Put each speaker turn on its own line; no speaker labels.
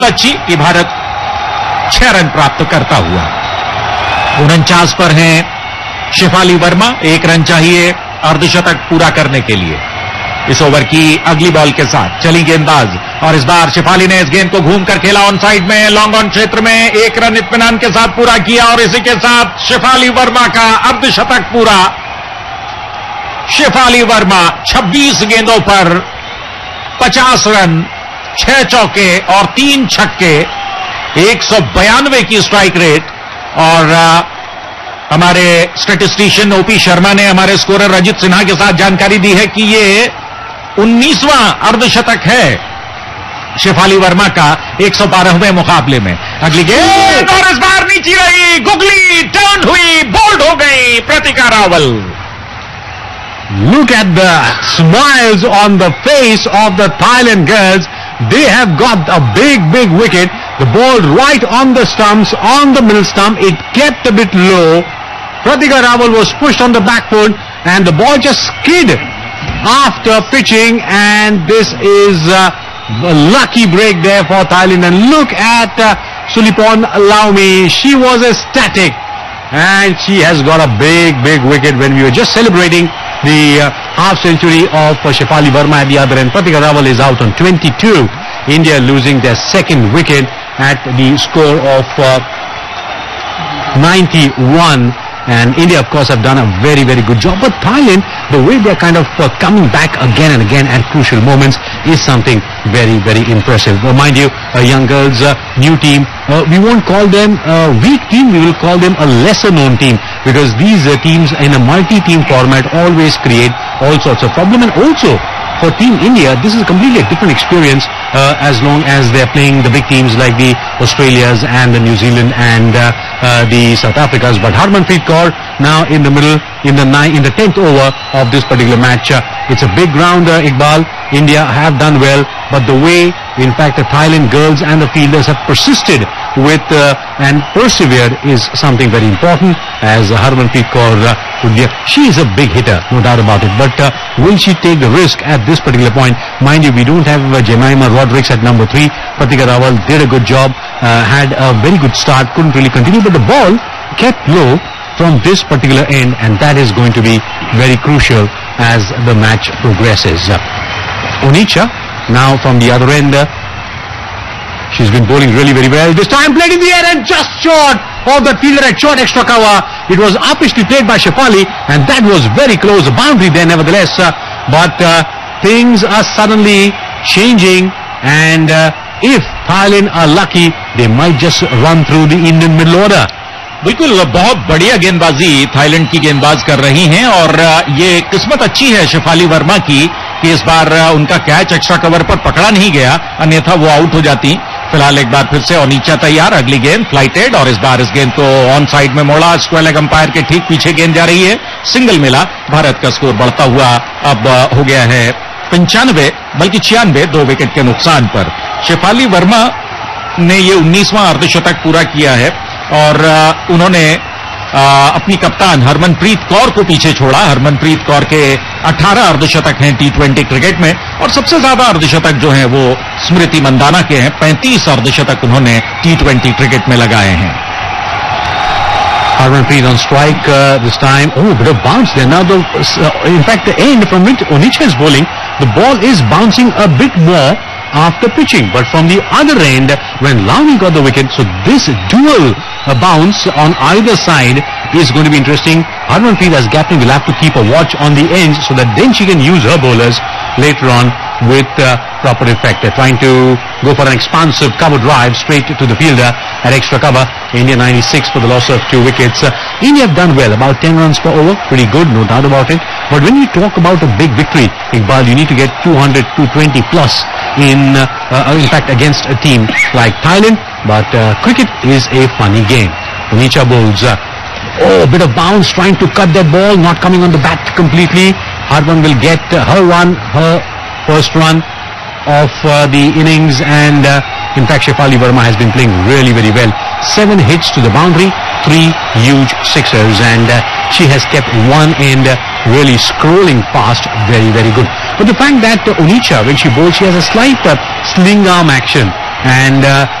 अच्छी कि भारत 6 रन प्राप्त करता हुआ 49 पर हैं शेफाली वर्मा। 1 रन चाहिए अर्धशतक पूरा करने के लिए। इस ओवर की अगली बॉल के साथ चली गेंदबाज और इस बार शेफाली ने इस गेंद को घूमकर खेला ऑन साइड में, लॉन्ग ऑन क्षेत्र में। 1 रन इत्मीनान के साथ पूरा किया और इसी के साथ शेफाली वर्मा का अर्धशतक पूरा। शेफाली वर्मा 26 गेंदों पर 50 रन, 6 चौके और 3 छक्के, 192 की स्ट्राइक रेट। और हमारे स्टैटिस्टिशियन ओपी शर्मा ने हमारे स्कोरर रजित सिन्हा के साथ जानकारी दी है कि ये 19वां अर्धशतक है शेफाली वर्मा का 112वें मुकाबले में। अगली गेंद और इस बार नीचे रही, गुगली टर्न हुई, बोल्ड हो गई प्रतिका Rawal.
Look at the smiles on the face of the Thailand girls. They have got a big wicket. The ball right on the stumps, on the middle stump. It kept a bit low. Pratika Rawal was pushed on the back foot and the ball just skid after pitching, and this is a lucky break there for Thailand. And look at Sulipon Laumi. She was ecstatic and she has got a big wicket when we were just celebrating the half century of Shefali Verma at the other end. Pratika Rawal is out on 22. India losing their second wicket at the score of 91. And India, of course, have done a very good job. But Thailand, the way they're kind of coming back again and again at crucial moments is something very impressive. Mind you, young girls, new team, we won't call them a weak team, we will call them a lesser known team, because these teams in a multi-team format always create all sorts of problems. And also, for Team India, this is completely a different experience as long as they're playing the big teams like the Australias and the New Zealand and the South Africas. But Harmanpreet Kaur now in the middle, in the 10th over of this particular match. It's a big round, Iqbal. India have done well, but the way, in fact, the Thailand girls and the fielders have persisted with and persevered is something very important. As Harmanpreet Kaur, she is a big hitter, no doubt about it. But will she take the risk at this particular point? Mind you, we don't have Jemima Rodrigues at number 3. Pratika Rawal did a good job, had a very good start, couldn't really continue, but the ball kept low from this particular end, and that is going to be very crucial as the match progresses. Onicha now from the other end. She's been bowling really very well. This time played in the air and just short of the fielder at short extra cover. It was uppishly played by Shefali, and that was very close. A boundary there nevertheless. But things are suddenly changing, and if Thailand are lucky, they might just run through the Indian middle order.
बिल्कुल बहुत बढ़िया गेंदबाजी Thailand की गेंदबाज कर रही हैं और ये किस्मत अच्छी है शेफाली वर्मा की कि इस बार उनका कैच एक्स्ट्रा कवर पर पकड़ा नहीं गया, अन्यथा वो आउट हो जाती। फिलहाल एक बार फिर से ओनीचा तैयार, अगली गेंद फ्लाइटेड और इस बार इस गेंद को ऑन साइड में मोड़ा। स्क्वायर लेग अंपायर के ठीक पीछे गेंद जा रही है, सिंगल मिला। भारत का स्कोर बढ़ता हुआ अब हो गया है 95 बल्कि 96, 2 विकेट के नुकसान पर। शेफाली वर्मा ने ये 19वां अर्धशतक पूरा किया है और उन्होंने अपनी कप्तान हरमनप्रीत कौर को पीछे छोड़ा। हरमनप्रीत कौर के 18 अर्धशतक हैं T20 क्रिकेट में और सबसे ज्यादा अर्धशतक जो हैं वो स्मृति मंदाना के हैं। 35 अर्धशतक उन्होंने T20 क्रिकेट में लगाए हैं।
Harmanpreet on strike this time. Oh, bit of bounce there. Now, in fact, the end from which Onicha is bowling, the ball is bouncing a bit more after pitching. But from the other end, when Laumi got the wicket, so this dual bounce on either side is going to be interesting. Harmanpreet as captain will have to keep a watch on the ends so that then she can use her bowlers later on with proper effect. They're trying to go for an expansive cover drive straight to the fielder at extra cover. India 96 for the loss of 2 wickets. India have done well, about 10 runs per over, pretty good, no doubt about it. But when you talk about a big victory, Iqbal, you need to get 200, 220 plus in fact against a team like Thailand. But cricket is a funny game. Onicha bowls. A bit of bounce, trying to cut that ball, not coming on the bat completely. Harman will get her run, her first run of the innings, and in fact Shefali Verma has been playing really very well. 7 hits to the boundary, 3 huge sixers, and she has kept one end really scrolling past very good. But the fact that Onicha, when she bowls, she has a slight sling arm action, and